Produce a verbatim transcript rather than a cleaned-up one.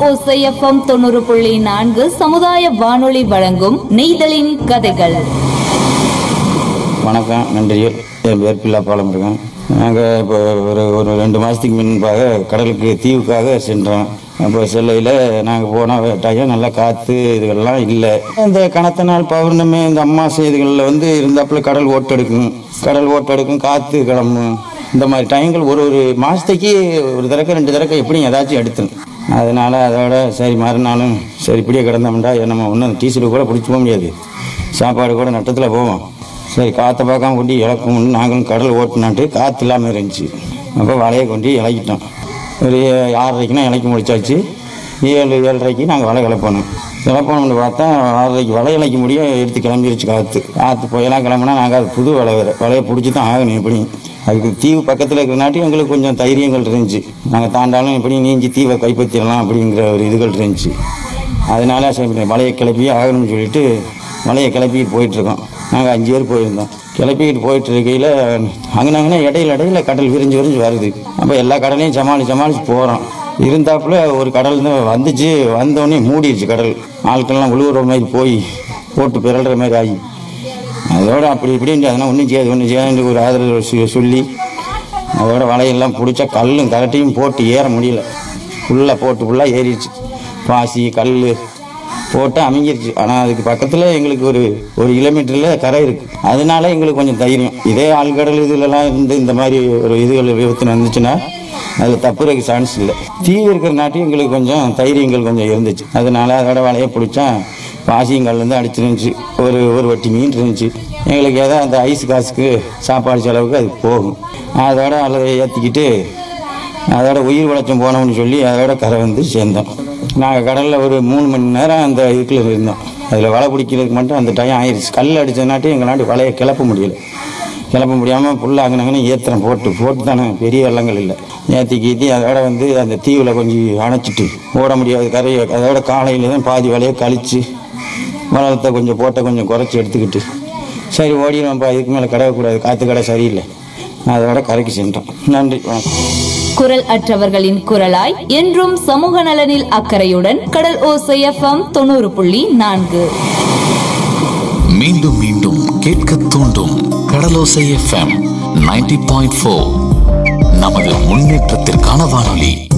ஓசை எஃப்எம் தொண்ணூறு புள்ளி நான்கு சமுதாய வானொலி வழங்கும் நெய்தலின் கதைகள். வணக்கம், நன்றிகள். என் பேர் பிள்ளாப்பாலம் இருக்கேன். நாங்கள் இப்போ ஒரு ஒரு ரெண்டு மாதத்துக்கு முன்பாக கடலுக்கு தீவுக்காக சென்றோம். அப்போ செல்லையில் நாங்கள் போன டைம் நல்லா காற்று இதுகள்லாம் இல்லை. இந்த கனத்த நாள் பௌர்ணமி இந்த அம்மாசை இதுகளில் வந்து இருந்தாப்புல கடல் ஓட்டெடுக்கும் கடல் ஓட்டெடுக்கும் காற்று கிளம்பும். இந்த மாதிரி டைங்கள் ஒரு ஒரு மாதத்துக்கு ஒரு தடவை ரெண்டு தடவை எப்படியும் ஏதாச்சும் எடுத்துரும். அதனால் அதோட சரி மறுநாளும் சரி இப்படியே கிடந்தோம்டா நம்ம ஒன்றும் டீசல் கூட பிடிச்சி போக முடியாது, சாப்பாடு கூட நட்டத்தில் போவோம். சரி காற்றை பார்க்காம கொண்டு இழக்கணும்னு நாங்களும் கடல் ஓட்டினான்ட்டு காற்று இல்லாமல் இருந்துச்சு. அப்போ வலையை கொண்டு இலக்கிட்டோம். ஒரு ஆறரைக்குனா இலக்கி முடிச்சாச்சு. ஏழு ஏழரைக்கு நாங்கள் வலை கிளப்பணும். கிளப்பணும்னு பார்த்தா ஆறரைக்கு வலை இலக்கி முடிய எடுத்து கிளம்பிடுச்சு காற்று. காற்று போயெல்லாம் கிளம்புனா நாங்கள் அது புது வலை வேறு வலையை பிடிச்சி தான் ஆகணும். எப்படி அதுக்கு தீவு பக்கத்தில் இருக்கிறனாட்டி எங்களுக்கு கொஞ்சம் தைரியங்கள் இருந்துச்சு. நாங்கள் தாண்டாலும் எப்படி நீஞ்சி தீவை கைப்பற்றிடலாம் அப்படிங்கிற ஒரு இதுகள் இருந்துச்சு. அதனால சரி வலையை கிளப்பி ஆகணும்னு சொல்லிட்டு வலையை கிளப்பிட்டு போயிட்டுருக்கோம். நாங்கள் அஞ்சு பேர் போயிருந்தோம். கிளப்பிக்கிட்டு போயிட்டு இருக்கையில் அங்கனாங்கன்னா இடையில இடையில கடல் விரிஞ்சு விரிஞ்சு வருது. அப்போ எல்லா கடலையும் சமாளி சமாளித்து போகிறோம். இருந்தாப்புல ஒரு கடல் தான் வந்துச்சு. வந்தோடனே மூடிடுச்சு கடல். ஆட்கள்லாம் உழுவுற மாதிரி போய் போட்டு பிறல்ற மாதிரி ஆகி அதோட அப்படி இப்படின்னு அதெல்லாம் ஒன்றும் செய்யாது ஒன்றும் செய்யாது ஒரு ஆதரவு சொல்லி அதோட வலையெல்லாம் பிடிச்சா கல்லும் கரட்டையும் போட்டு ஏற முடியல. ஃபுல்லாக போட்டு ஃபுல்லாக ஏறிடுச்சு. பாசி கல் போட்டு அமைஞ்சிருச்சு. ஆனால் அதுக்கு பக்கத்தில் எங்களுக்கு ஒரு ஒரு கிலோமீட்டரில் கரை இருக்குது. அதனால எங்களுக்கு கொஞ்சம் தைரியம். இதே ஆழ்கடல் இதுலலாம் இருந்து இந்த மாதிரி ஒரு இதுகள் விபத்து வந்துச்சுன்னா அதில் தப்புறதுக்கு சான்ஸ் இல்லை. தீவு இருக்கிற நாட்டி எங்களுக்கு கொஞ்சம் தைரியங்கள் கொஞ்சம் இருந்துச்சு. அதனால அதோட வலையை பிடிச்சா பாசியங்கள்லேருந்து அடிச்சிருந்துச்சு. ஒரு ஒரு வட்டி மீன் இருந்துச்சு. எங்களுக்கு ஏதோ அந்த ஐஸ் காசுக்கு சாப்பாடு செலவுக்கு அது போகும். அதோட அல்லதை ஏற்றிக்கிட்டு அதோட உயிர் வளர்ச்சம் போனோம்னு சொல்லி அதோட கரை வந்து சேர்ந்தோம். நாங்கள் கடலில் ஒரு மூணு மணி நேரம் அந்த இதுக்குள்ள இருந்தோம். அதில் வலை பிடிக்கிறதுக்கு மட்டும் அந்த டைம் ஆயிடுச்சு. கல் அடித்ததுனாட்டி எங்களாண்டி வலையை கிளப்ப முடியல. கிளப்ப முடியாமல் ஃபுல்லாகினாங்கன்னு ஏத்திரம் போட்டு போட்டு தானே பெரிய வெள்ளங்கள் இல்லை ஏற்றி கீத்தி அதோட வந்து அந்த தீவில் கொஞ்சம் அணைச்சிட்டு ஓட முடியாது கரையை. அதோட காலையில் தான் பாதி வலையை கழித்து வளத்தை கொஞ்சம் போட்ட கொஞ்சம் குறைச்சி எடுத்துக்கிட்டு சரி ஓடிடுவோம்ப்பா, இதுக்கு மேலே கடவுக்கூடாது, காற்று கடை சரியில்லை, அதோட கரைக்கு சென்றோம். நன்றி, வணக்கம். குரல் அற்றவர்களின் குரலாய் என்றும் சமூக நலனில் அக்கறையுடன் கடல் ஓசை எஃப்எம் தொண்ணூறு புள்ளி நான்கு. மீண்டும் மீண்டும் கேட்க தூண்டும் கடலோசை எஃப்எம் நைன்டி பாயிண்ட் ஃபோர் நமது முன்னேற்றத்திற்கான வானொலி.